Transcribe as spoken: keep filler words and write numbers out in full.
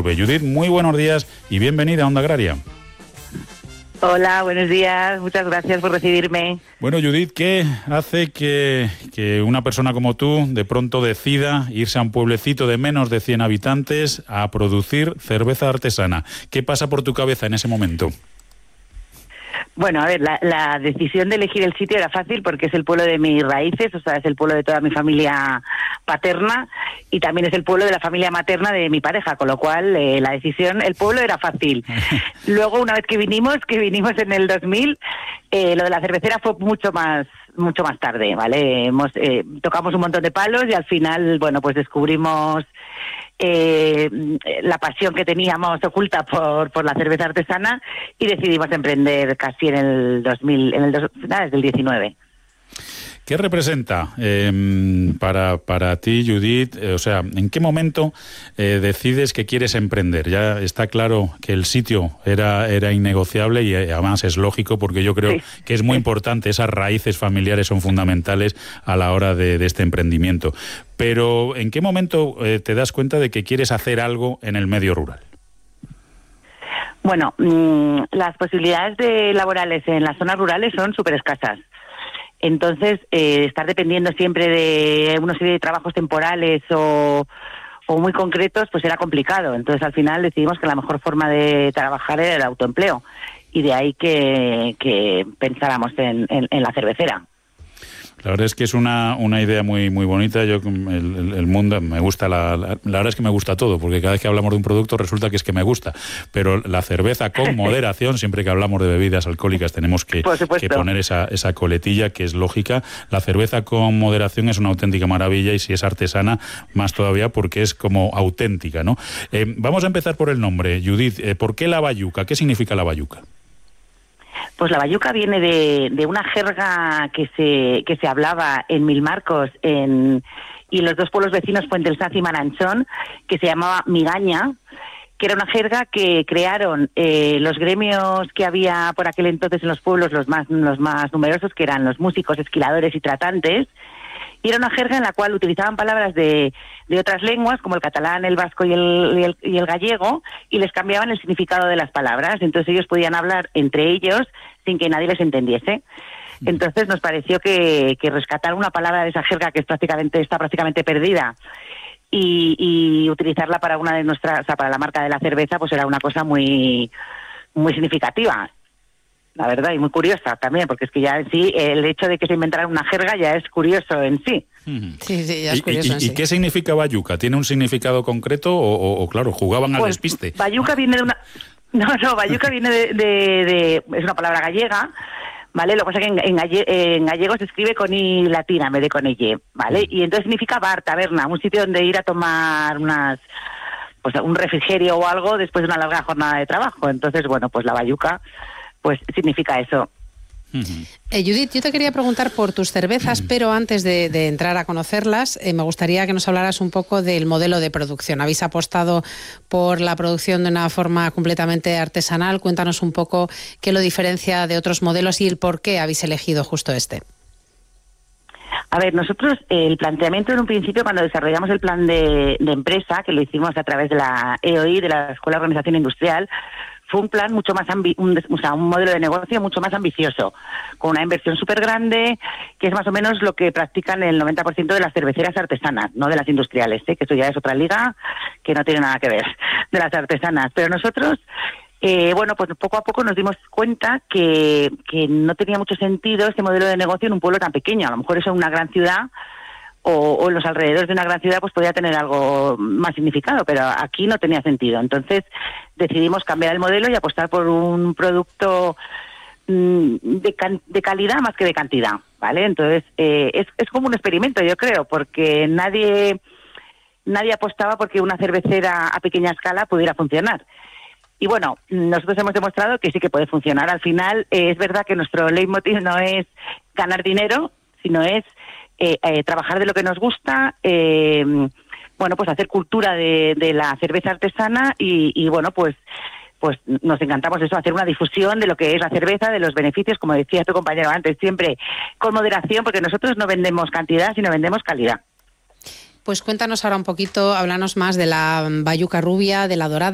Urbe. Judith, muy buenos días y bienvenida a Onda Agraria. Hola, buenos días, muchas gracias por recibirme. Bueno, Judith, ¿qué hace que, que una persona como tú de pronto decida irse a un pueblecito de menos de cien habitantes a producir cerveza artesana? ¿Qué pasa por tu cabeza en ese momento? Bueno, a ver, la, la decisión de elegir el sitio era fácil porque es el pueblo de mis raíces, o sea, es el pueblo de toda mi familia paterna y también es el pueblo de la familia materna de mi pareja, con lo cual eh, la decisión, el pueblo era fácil. Luego, una vez que vinimos, que vinimos en el dos mil, eh, lo de la cervecera fue mucho más mucho más tarde, ¿vale? Hemos, eh, tocamos un montón de palos y al final, bueno, pues descubrimos Eh, la pasión que teníamos oculta por, por la cerveza artesana y decidimos emprender casi en el dos mil, en el dos, finales del diecinueve. ¿Qué representa eh, para, para ti, Judith? Eh, o sea, ¿en qué momento eh, decides que quieres emprender? Ya está claro que el sitio era, era innegociable y además es lógico porque yo creo sí. que es muy importante, esas raíces familiares son fundamentales a la hora de, de este emprendimiento. Pero ¿en qué momento eh, te das cuenta de que quieres hacer algo en el medio rural? Bueno, mmm, las posibilidades de laborales en las zonas rurales son súper escasas. Entonces, eh, estar dependiendo siempre de una serie de trabajos temporales o, o muy concretos, pues era complicado. Entonces, al final decidimos que la mejor forma de trabajar era el autoempleo. Y de ahí que, que pensáramos en, en, en la cervecera. La verdad es que es una, una idea muy muy bonita. Yo el, el mundo me gusta la, la, la verdad es que me gusta todo, porque cada vez que hablamos de un producto resulta que es que me gusta. Pero la cerveza con moderación, siempre que hablamos de bebidas alcohólicas tenemos que, que poner esa, esa coletilla que es lógica. La cerveza con moderación es una auténtica maravilla y si es artesana, más todavía porque es como auténtica, ¿no? Eh, vamos a empezar por el nombre, Judith. Eh, ¿Por qué la bayuca? ¿Qué significa la bayuca? Pues la bayuca viene de, de una jerga que se que se hablaba en Milmarcos en, y en los dos pueblos vecinos, Fuente del Saz y Maranchón, que se llamaba migaña, que era una jerga que crearon eh, los gremios que había por aquel entonces en los pueblos, los más, los más numerosos, que eran los músicos, esquiladores y tratantes. Y era una jerga en la cual utilizaban palabras de, de otras lenguas, como el catalán, el vasco y el, y, el, y el gallego, y les cambiaban el significado de las palabras. Entonces ellos podían hablar entre ellos sin que nadie les entendiese. Entonces nos pareció que, que rescatar una palabra de esa jerga que es prácticamente, está prácticamente perdida y, y utilizarla para una de nuestras, o sea, para la marca de la cerveza, pues era una cosa muy, muy significativa. La verdad, y muy curiosa también, porque es que ya en sí, el hecho de que se inventara una jerga ya es curioso en sí. Sí, sí, ya es curioso ¿Y, y, en sí. ¿Y qué significa bayuca? ¿Tiene un significado concreto o, o, o claro, jugaban al pues, despiste? Bayuca viene de una... No, no, bayuca viene de, de, de... es una palabra gallega, ¿vale? Lo que pasa es que en, en, galle, en gallego se escribe con i latina en vez de con y, ¿vale? Mm. Y entonces significa bar, taberna, un sitio donde ir a tomar unas... pues un refrigerio o algo después de una larga jornada de trabajo. Entonces, bueno, pues la bayuca... pues significa eso. Uh-huh. Eh, Judith, yo te quería preguntar por tus cervezas, uh-huh. pero antes de, de entrar a conocerlas, eh, me gustaría que nos hablaras un poco del modelo de producción. Habéis apostado por la producción de una forma completamente artesanal. Cuéntanos un poco qué lo diferencia de otros modelos y el por qué habéis elegido justo este. A ver, nosotros eh, el planteamiento en un principio cuando desarrollamos el plan de, de empresa, que lo hicimos a través de la E O I, de la Escuela de Organización Industrial, fue un plan mucho más, ambi- un, o sea, un modelo de negocio mucho más ambicioso, con una inversión súper grande, que es más o menos lo que practican el noventa por ciento de las cerveceras artesanas, no de las industriales, ¿eh? Que eso ya es otra liga que no tiene nada que ver, de las artesanas. Pero nosotros, eh, bueno, pues poco a poco nos dimos cuenta que, que no tenía mucho sentido este modelo de negocio en un pueblo tan pequeño. A lo mejor eso en una gran ciudad o, o en los alrededores de una gran ciudad pues podía tener algo más significado, pero aquí no tenía sentido. Entonces decidimos cambiar el modelo y apostar por un producto mmm, de, can- de calidad más que de cantidad, ¿vale? Entonces eh, es, es como un experimento, yo creo, porque nadie nadie apostaba porque una cervecera a pequeña escala pudiera funcionar. Y bueno, nosotros hemos demostrado que sí que puede funcionar. Al final eh, es verdad que nuestro leitmotiv no es ganar dinero, sino es Eh, eh, trabajar de lo que nos gusta, eh, bueno, pues hacer cultura de, de la cerveza artesana y, y bueno, pues pues nos encantamos eso, hacer una difusión de lo que es la cerveza, de los beneficios, como decía tu compañero antes, siempre con moderación, porque nosotros no vendemos cantidad, sino vendemos calidad. Pues cuéntanos ahora un poquito, háblanos más de la bayuca rubia, de la dorada.